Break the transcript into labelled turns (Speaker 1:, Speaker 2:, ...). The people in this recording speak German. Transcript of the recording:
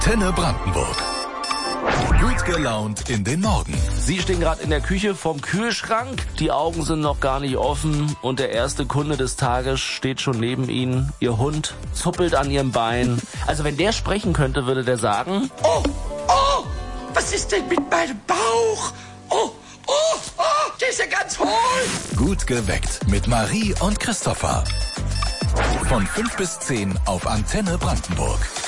Speaker 1: Antenne Brandenburg. Gut gelaunt in den Morgen.
Speaker 2: Sie stehen gerade in der Küche vorm Kühlschrank. Die Augen sind noch gar nicht offen und der erste Kunde des Tages steht schon neben Ihnen. Ihr Hund zuppelt an Ihrem Bein. Also wenn der sprechen könnte, würde der sagen:
Speaker 3: Oh, was ist denn mit meinem Bauch? Oh, der ist ja ganz hohl.
Speaker 1: Gut geweckt mit Marie und Christopher. Von 5 bis 10 auf Antenne Brandenburg.